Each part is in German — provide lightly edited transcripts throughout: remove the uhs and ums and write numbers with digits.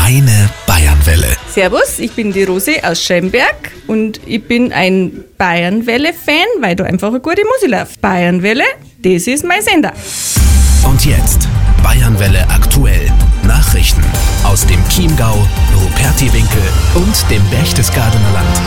Deine Bayernwelle. Servus, ich bin die Rosi aus Schemberg und ich bin ein Bayernwelle-Fan, weil da einfach eine gute Musik läuft. Bayernwelle, das ist mein Sender. Und jetzt Bayernwelle aktuell. Nachrichten aus dem Chiemgau, Rupertiwinkel und dem Berchtesgadener Land.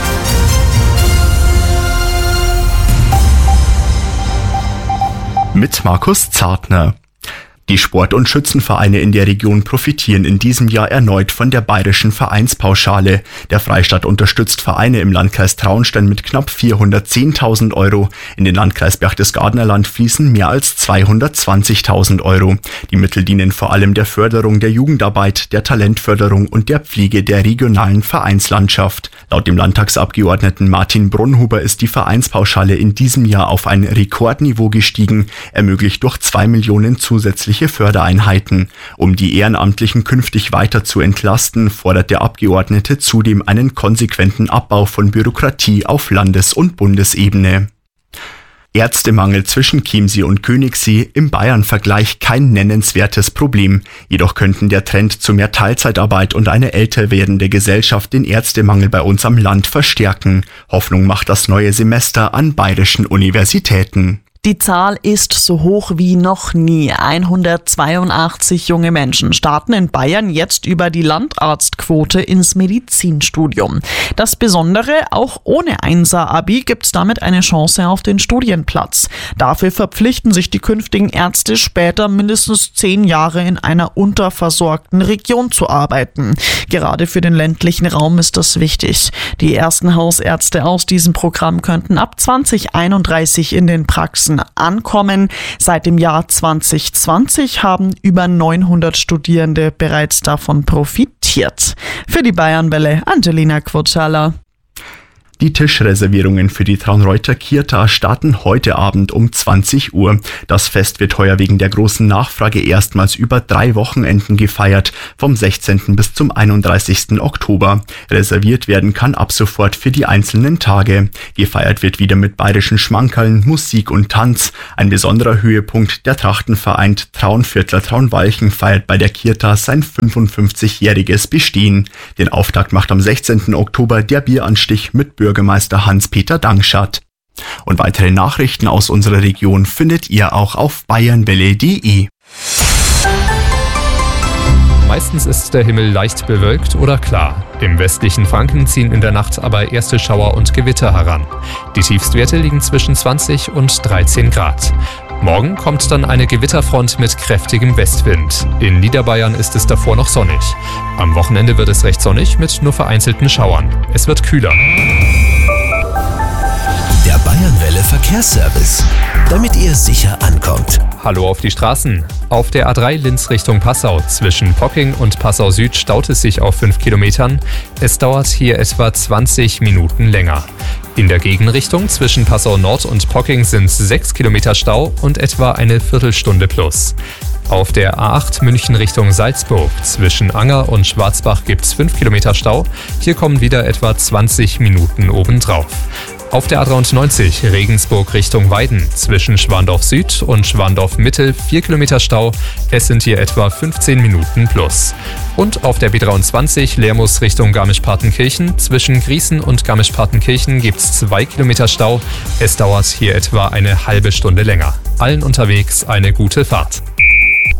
Mit Markus Zartner. Die Sport- und Schützenvereine in der Region profitieren in diesem Jahr erneut von der bayerischen Vereinspauschale. Der Freistaat unterstützt Vereine im Landkreis Traunstein mit knapp 410.000 Euro. In den Landkreis Berchtesgadener Land fließen mehr als 220.000 Euro. Die Mittel dienen vor allem der Förderung der Jugendarbeit, der Talentförderung und der Pflege der regionalen Vereinslandschaft. Laut dem Landtagsabgeordneten Martin Brunhuber ist die Vereinspauschale in diesem Jahr auf ein Rekordniveau gestiegen, ermöglicht durch 2 Millionen zusätzliche Fördereinheiten. Um die Ehrenamtlichen künftig weiter zu entlasten, fordert der Abgeordnete zudem einen konsequenten Abbau von Bürokratie auf Landes- und Bundesebene. Ärztemangel zwischen Chiemsee und Königssee im Bayern-Vergleich kein nennenswertes Problem. Jedoch könnten der Trend zu mehr Teilzeitarbeit und eine älter werdende Gesellschaft den Ärztemangel bei uns am Land verstärken. Hoffnung macht das neue Semester an bayerischen Universitäten. Die Zahl ist so hoch wie noch nie. 182 junge Menschen starten in Bayern jetzt über die Landarztquote ins Medizinstudium. Das Besondere, auch ohne 1er-Abi gibt's damit eine Chance auf den Studienplatz. Dafür verpflichten sich die künftigen Ärzte später mindestens 10 Jahre in einer unterversorgten Region zu arbeiten. Gerade für den ländlichen Raum ist das wichtig. Die ersten Hausärzte aus diesem Programm könnten ab 2031 in den Praxen ankommen. Seit dem Jahr 2020 haben über 900 Studierende bereits davon profitiert. Für die Bayernwelle Angelina Quotschala. Die Tischreservierungen für die Traunreuther Kirta starten heute Abend um 20 Uhr. Das Fest wird heuer wegen der großen Nachfrage erstmals über 3 Wochenenden gefeiert, vom 16. bis zum 31. Oktober. Reserviert werden kann ab sofort für die einzelnen Tage. Gefeiert wird wieder mit bayerischen Schmankerln, Musik und Tanz. Ein besonderer Höhepunkt, der Trachtenverein Traunviertler Traunwalchen feiert bei der Kirta sein 55-jähriges Bestehen. Den Auftakt macht am 16. Oktober der Bieranstich mit Bürgermeister Hans-Peter Dankschat. Und weitere Nachrichten aus unserer Region findet ihr auch auf bayernwelle.de. Meistens ist der Himmel leicht bewölkt oder klar. Im westlichen Franken ziehen in der Nacht aber erste Schauer und Gewitter heran. Die Tiefstwerte liegen zwischen 20 und 13 Grad. Morgen kommt dann eine Gewitterfront mit kräftigem Westwind. In Niederbayern ist es davor noch sonnig. Am Wochenende wird es recht sonnig mit nur vereinzelten Schauern. Es wird kühler. Der Bayernwelle Verkehrsservice, damit ihr sicher ankommt. Hallo auf die Straßen. Auf der A3 Linz Richtung Passau zwischen Pocking und Passau Süd staut es sich auf 5 Kilometern. Es dauert hier etwa 20 Minuten länger. In der Gegenrichtung zwischen Passau Nord und Pocking sind 6 Kilometer Stau und etwa eine Viertelstunde plus. Auf der A8 München Richtung Salzburg zwischen Anger und Schwarzbach gibt es 5 Kilometer Stau. Hier kommen wieder etwa 20 Minuten obendrauf. Auf der A93 Regensburg Richtung Weiden zwischen Schwandorf Süd und Schwandorf Mitte 4 Kilometer Stau. Es sind hier etwa 15 Minuten plus. Und auf der B23 Lermus Richtung Garmisch-Partenkirchen zwischen Griesen und Garmisch-Partenkirchen gibt es 2 Kilometer Stau. Es dauert hier etwa eine halbe Stunde länger. Allen unterwegs eine gute Fahrt.